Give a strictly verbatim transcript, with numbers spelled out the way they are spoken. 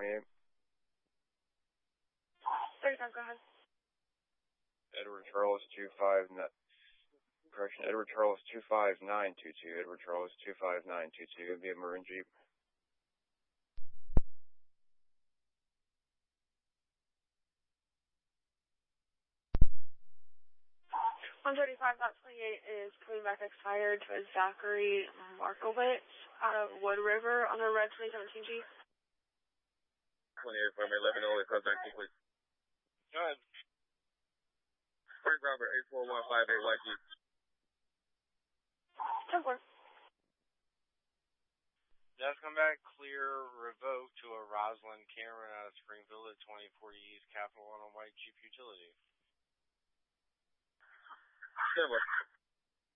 twenty-eight. thirty-five, go ahead. Edward Charles two five nine. Correction, Edward Charles two five nine two two. Edward Charles two five nine two two via Maroon Jeep. one thirty-five, dot twenty-eight is putting back expired to a Zachary Markowitz out of Wood River on a red twenty seventeen Jeep. twenty-eight, eleven, only contact, please. Go ahead. Frank Robert, eight four one five eight, white Jeep. ten four. That's come back clear, revoked to a Rosalind Cameron out of Springfield at twenty forty East Capitol on a white Jeep utility. ten four.